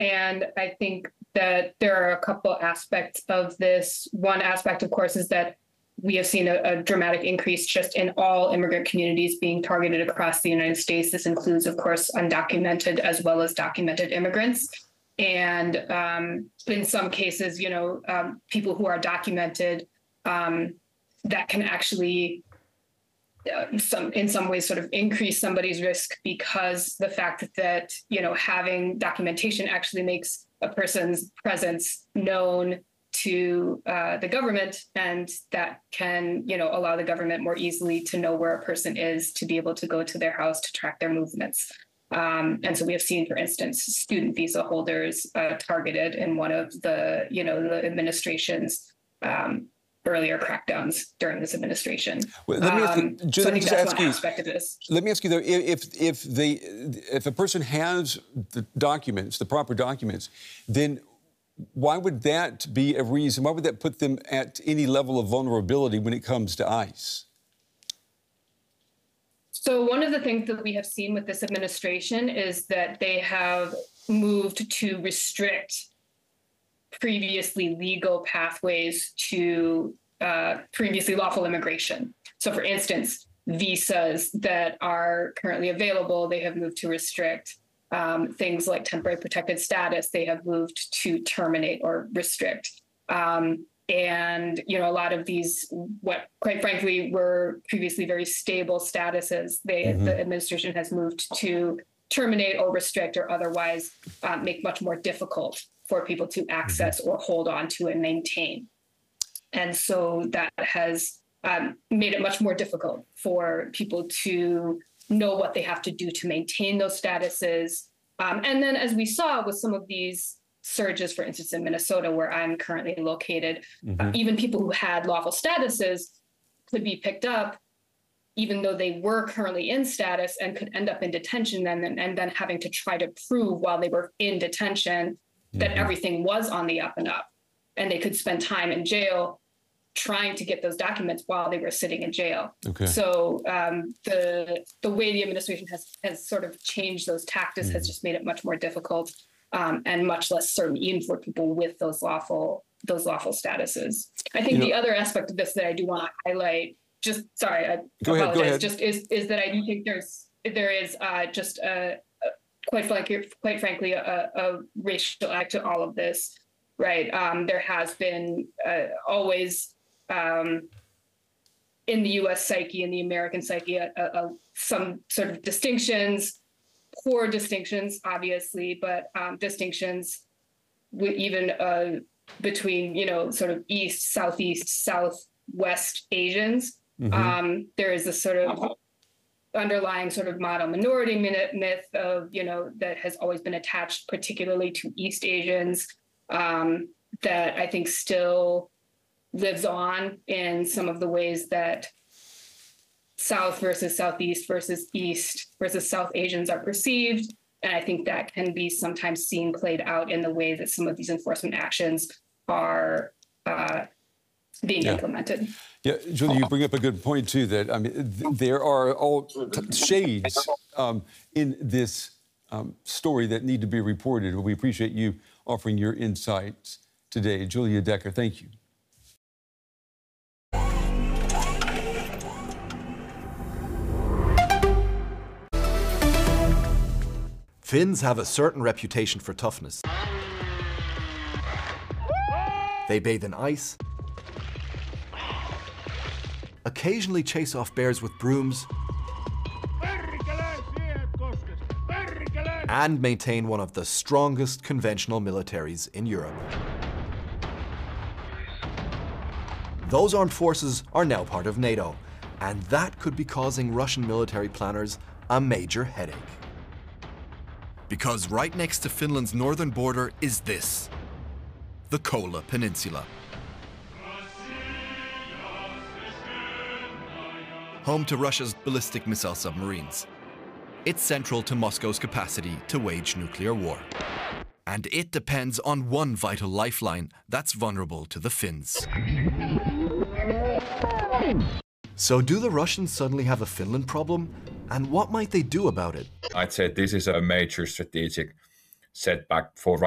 And I think that there are a couple aspects of this. One aspect, of course, is that we have seen a dramatic increase just in all immigrant communities being targeted across the United States. This includes, of course, undocumented as well as documented immigrants. And in some cases, people who are documented, that can actually, in some ways, sort of increase somebody's risk, because the fact that, having documentation actually makes a person's presence known to the government, and that can, allow the government more easily to know where a person is, to be able to go to their house to track their movements. And so we have seen, for instance, student visa holders targeted in one of the, the administration's earlier crackdowns during this administration. Well, let me ask you, aspect of this. Let me ask you though, if a person has the documents, the proper documents, then why would that be a reason? Why would that put them at any level of vulnerability when it comes to ICE? So one of the things that we have seen with this administration is that they have moved to restrict previously legal pathways to previously lawful immigration. So for instance, visas that are currently available, they have moved to restrict. Things like temporary protected status, they have moved to terminate or restrict. And, a lot of these, what quite frankly were previously very stable statuses, the administration has moved to terminate or restrict, or otherwise make much more difficult for people to access or hold on to and maintain. And so that has made it much more difficult for people to know what they have to do to maintain those statuses. And then, as we saw with some of these surges, for instance, in Minnesota, where I'm currently located, even people who had lawful statuses could be picked up, even though they were currently in status, and could end up in detention and then having to try to prove while they were in detention that everything was on the up and up. And they could spend time in jail trying to get those documents while they were sitting in jail. Okay. So the way the administration has sort of changed those tactics has just made it much more difficult and much less certain even for people with those lawful statuses. I think the other aspect of this that I do want to highlight, Go ahead. just is that I do think there is just quite frankly a racial act to all of this, right? There has been always in the U.S. psyche, in the American psyche, some sort of distinctions, poor distinctions, obviously, but distinctions even between, sort of East, Southeast, Southwest Asians. There is a sort of underlying sort of model minority myth of, that has always been attached particularly to East Asians, that I think still lives on in some of the ways that South versus Southeast versus East versus South Asians are perceived. And I think that can be sometimes seen played out in the way that some of these enforcement actions are being implemented. Yeah, Julie, you bring up a good point, too, that there are all shades in this story that need to be reported. We appreciate you offering your insights today. Julia Decker, thank you. Finns have a certain reputation for toughness. They bathe in ice, occasionally chase off bears with brooms, and maintain one of the strongest conventional militaries in Europe. Those armed forces are now part of NATO, and that could be causing Russian military planners a major headache. Because right next to Finland's northern border is this, the Kola Peninsula. Home to Russia's ballistic missile submarines. It's central to Moscow's capacity to wage nuclear war. And it depends on one vital lifeline that's vulnerable to the Finns. So do the Russians suddenly have a Finland problem? And what might they do about it? I'd say this is a major strategic setback for